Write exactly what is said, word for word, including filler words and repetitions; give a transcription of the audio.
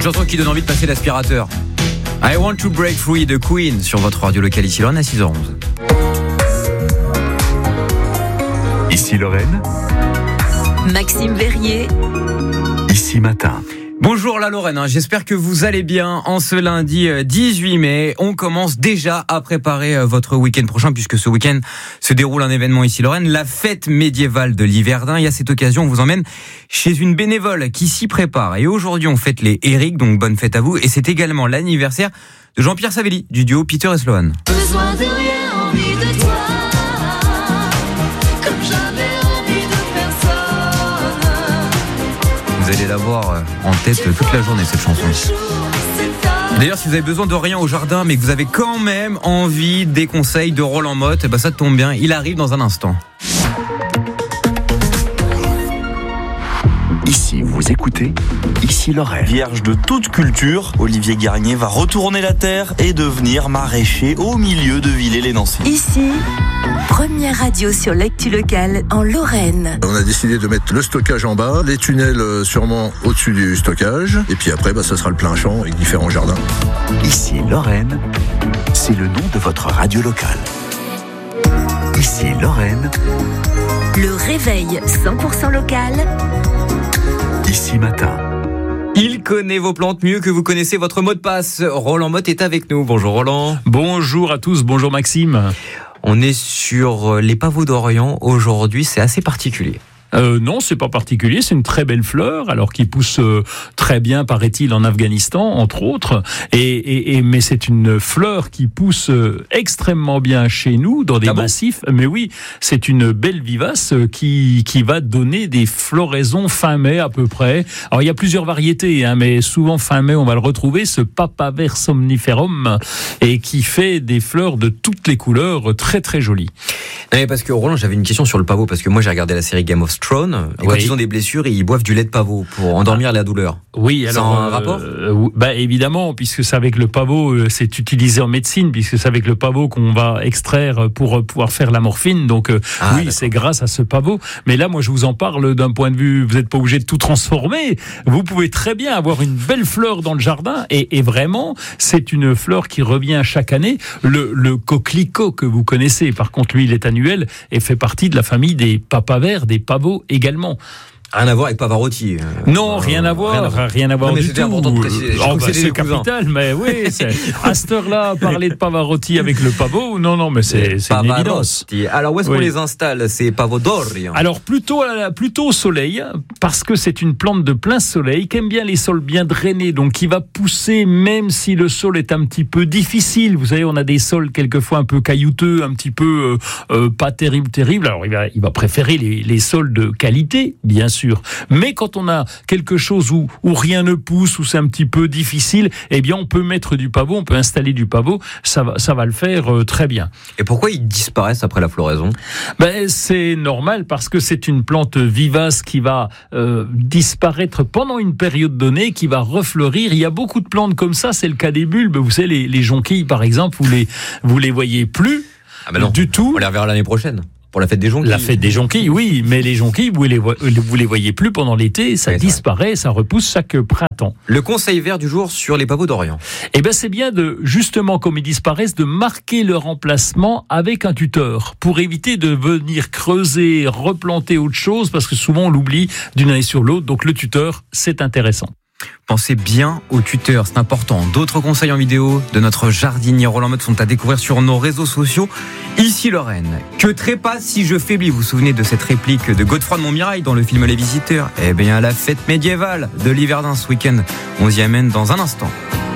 chanson qui donne envie de passer l'aspirateur. I Want to Break Free de Queen sur votre radio locale ici Lorraine à six heures onze. Ici Lorraine. Maxime Verrier. Ici Matin. Bonjour la Lorraine, j'espère que vous allez bien en ce lundi dix-huit mai. On commence déjà à préparer votre week-end prochain puisque ce week-end se déroule un événement ici Lorraine, la fête médiévale de l'Yverdun. Et à cette occasion, on vous emmène chez une bénévole qui s'y prépare. Et aujourd'hui, on fête les Eric, donc bonne fête à vous. Et c'est également l'anniversaire de Jean-Pierre Savelli du duo Peter et Sloan. Besoin de rien, envie de toi, comme j'avais envie de personne. Vous allez l'avoir en tête toute la journée cette chanson. D'ailleurs, si vous avez besoin de rien au jardin, mais que vous avez quand même envie des conseils de Roland Motte, eh ben ça tombe bien, il arrive dans un instant. Ici, vous écoutez Ici Lorraine. Vierge de toute culture, Olivier Garnier va retourner la terre et devenir maraîcher au milieu de Villers-les-Nancy. Ici, première radio sur l'actu locale en Lorraine. On a décidé de mettre le stockage en bas, les tunnels euh, sûrement au-dessus du stockage, et puis après, bah, ça sera le plein champ avec différents jardins. Ici Lorraine, c'est le nom de votre radio locale. Ici Lorraine. Le réveil cent pour cent local. Ici Matin. Il connaît vos plantes mieux que vous connaissez votre mot de passe. Roland Motte est avec nous. Bonjour Roland. Bonjour à tous, bonjour Maxime. On est sur les pavots d'Orient aujourd'hui, c'est assez particulier. Euh, non, c'est pas particulier, c'est une très belle fleur, alors qui pousse euh, très bien, paraît-il, en Afghanistan, entre autres. Et, et, et mais c'est une fleur qui pousse euh, extrêmement bien chez nous, dans des ah massifs. Bon mais oui, c'est une belle vivace euh, qui qui va donner des floraisons fin mai à peu près. Alors il y a plusieurs variétés, hein, mais souvent fin mai on va le retrouver, ce Papaver somniferum, et qui fait des fleurs de toutes les couleurs, très très jolies. Non, mais parce que Roland, j'avais une question sur le pavot, parce que moi j'ai regardé la série Game of Thrones. Et quand oui. ils ont des blessures, ils boivent du lait de pavot pour endormir ah. la douleur. Oui, alors c'est un euh, rapport euh, bah évidemment, puisque c'est avec le pavot, euh, c'est utilisé en médecine, puisque c'est avec le pavot qu'on va extraire pour euh, pouvoir faire la morphine. Donc euh, ah, oui, d'accord. C'est grâce à ce pavot. Mais là, moi, je vous en parle d'un point de vue. Vous n'êtes pas obligé de tout transformer. Vous pouvez très bien avoir une belle fleur dans le jardin, et, et vraiment, c'est une fleur qui revient chaque année. Le, le coquelicot que vous connaissez, par contre, lui, il est annuel et fait partie de la famille des papavers, des pavots également. Rien à voir avec Pavarotti. Non, euh, rien à voir, rien à voir, rien à voir non, mais du tout. Important de préciser. Oh, bah, c'est capital, mais oui, c'est, à cette heure-là, parler de Pavarotti avec le pavot, non, non, mais c'est, c'est une évidence. Alors, où est-ce oui. qu'on les installe, ces pavots d'Orient ? Alors, plutôt, plutôt au soleil, parce que c'est une plante de plein soleil, qui aime bien les sols bien drainés, donc qui va pousser même si le sol est un petit peu difficile. Vous savez, on a des sols quelquefois un peu caillouteux, un petit peu euh, euh, pas terrible, terrible. Alors, il va, il va préférer les, les sols de qualité, bien sûr. Mais quand on a quelque chose où, où rien ne pousse, où c'est un petit peu difficile, eh bien on peut mettre du pavot, on peut installer du pavot, ça va, ça va le faire euh, très bien. Et pourquoi ils disparaissent après la floraison ? Ben, c'est normal parce que c'est une plante vivace qui va euh, disparaître pendant une période donnée, qui va refleurir. Il y a beaucoup de plantes comme ça, c'est le cas des bulbes. Vous savez, les, les jonquilles par exemple, vous les, vous les voyez plus ah ben non, du tout. On les reverra l'année prochaine. Pour la fête des jonquilles. La fête des jonquilles, oui, mais les jonquilles, vous les, vo- vous les voyez plus pendant l'été, ça ouais, disparaît, ça repousse chaque printemps. Le conseil vert du jour sur les pavots d'Orient. Eh ben, c'est bien de, justement, comme ils disparaissent, de marquer leur emplacement avec un tuteur pour éviter de venir creuser, replanter autre chose, parce que souvent on l'oublie d'une année sur l'autre. Donc le tuteur, c'est intéressant. Pensez bien au tuteur, c'est important. D'autres conseils en vidéo de notre jardinier Roland Motte sont à découvrir sur nos réseaux sociaux. Ici Lorraine. Que trépasse si je faiblis. Vous vous souvenez de cette réplique de Godefroy de Montmirail dans le film Les Visiteurs ? Eh bien, la fête médiévale de l'Yverdun ce week-end. On s'y amène dans un instant.